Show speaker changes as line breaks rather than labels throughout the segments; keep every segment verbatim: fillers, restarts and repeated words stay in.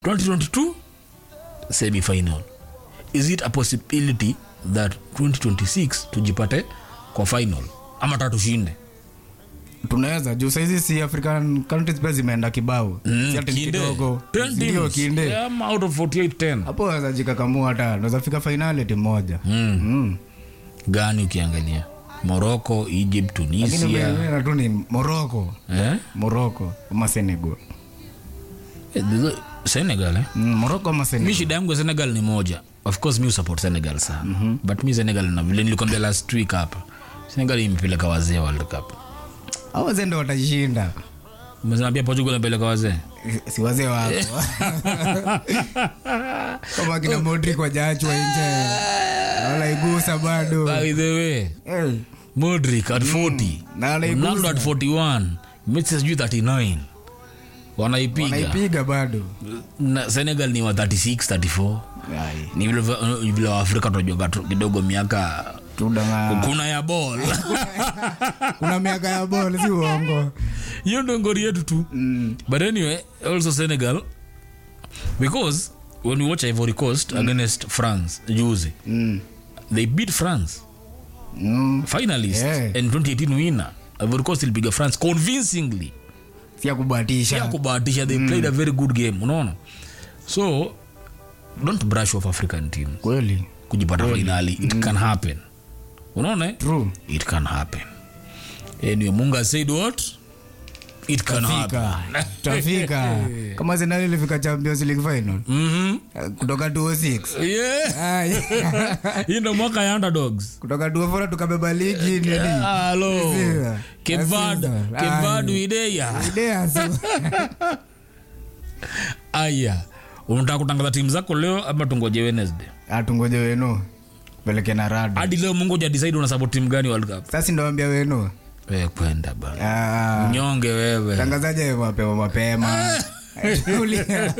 twenty twenty-two semi final. Is it a possibility that twenty twenty-six tujipate kwa final ama tatushinde?
Tunaweza juu saizi si African countries pia zimeenda kibao.
Mm,
si ati kidogo.
Ndio kinde. Yeah, out of forty-eight ten.
Hapo waza jikakamua hata unaweza fika finali timu moja.
Mm. Mm. Gani ukiangalia? Morocco, Egypt, Tunisia.
Lakini mimi tu ni Morocco.
Eh?
Morocco ama Senegal.
Eh, Senegal eh?
Mm, Morocco ama Senegal.
Mimi shida yangu Senegal ni moja. Of course mimi support Senegal sana. Mm-hmm. But mimi Senegal na vile nilikwambia last week hapa. Senegal imepeleka wazee World Cup.
Hao wazee ndio watashinda.
Mzee Portugal imepeleka wazee.
Si wazee wako. Kama kina Modric wajaachwa nje. Wala igusa bado.
By the way.
Hey.
Modric at forty.
Mm.
Ronaldo at forty-one. Messi at thirty-nine. Wanaipiga.
Wanaipiga bado.
Na Senegal ni wa thirty-six, thirty-four.
Ai.
Ni vile vile wa Afrika tunajua kidogo miaka
tudanga.
Kuna ya ball.
Kuna miaka ya ball si uongo.
Hiyo ndio ngori yetu tu. Mm. But anyway, also Senegal, because when we watch Ivory Coast mm. against France juzi, mm. they beat France. Mm. Finalists yeah. And twenty eighteen winner. Ivory Coast ilipiga France convincingly.
Sia kubahatisha.
Sia kubahatisha. They mm. played a very good game, unaona? So don't brush off African teams.
Kweli.
Kujipata finali, it mm. can happen. Unaona?
True.
It can happen. Anyway, Munga said what? It can
Tafika.
happen.
Tafika. Kama Arsenal ilifika Champions League final. Mhm. Kutoka two oh six.
Yeah. Hii ndio mwaka ya underdogs.
Kutoka two oh four tukabeba ligi nini?
Hello. Kevad, Kevad idea. Idea. Aya. Unataka kutangaza timu zako leo ama tungoje Wednesday?
Ah, tungoje wenu. Peleke na rada.
Hadi leo Mungu ja decide una support timu gani World Cup.
Sasa ndio ambia wenu.
Wewe kwenda bana. Ah. Mnyonge wewe.
Tangazaje mapema mapema. Tulia.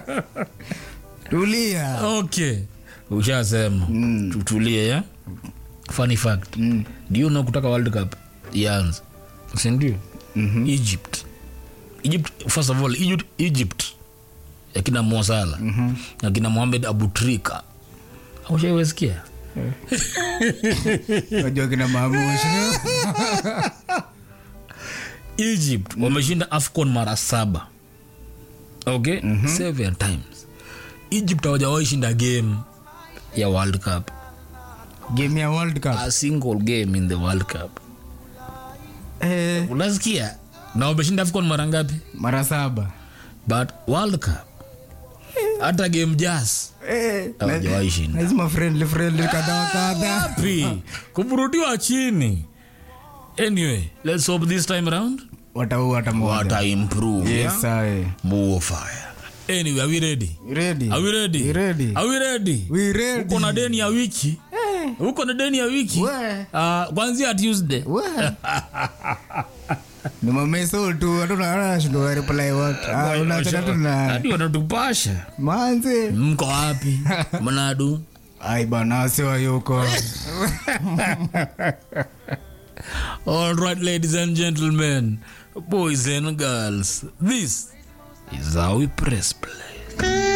Tulia.
Okay. Ushasema. Mm. Tutulie ya. Funny fact. Mm. Do you know kutaka World Cup ianze? Usindio? Mhm. Egypt. Egypt first of all Egypt Egypt. Yakina Mo Salah. Mhm. Yakina Mohamed Abutrika. Haushaiwesikia?
Wajua kina Mamushi.
Egypt mm. wameshinda AFCON mara saba. Okay? Mm-hmm. Seven times. Egypt hawajawahi shinda game ya World Cup.
Game ya World Cup?
A single game in the World Cup.
Eh.
Unasikia? Na wameshinda AFCON mara ngapi?
Mara saba.
But World Cup hata game jazz eh hawajawahi shinda.
Lazima friendly friendly kadha kadha.
Happy. Kuburudiwa chini. Anyway, let's hope this time around
watau watamoja.
Wata improve.
Yes, I.
More fire. Anyway, are we ready?
Ready.
Are we ready?
We ready.
Are we ready?
We ready.
Uko na deni ya wiki? Eh. Uko na deni ya wiki? Ah, uh, kuanzia Tuesday.
We. Ni mameso tu hatuna shindo reply what. Ah, unaacha tuna.
Hadi wanatupasha.
Manze.
Mko wapi? Mnadu.
Ai bana sio yuko.
All right, ladies and gentlemen, boys and girls, this is how we press play.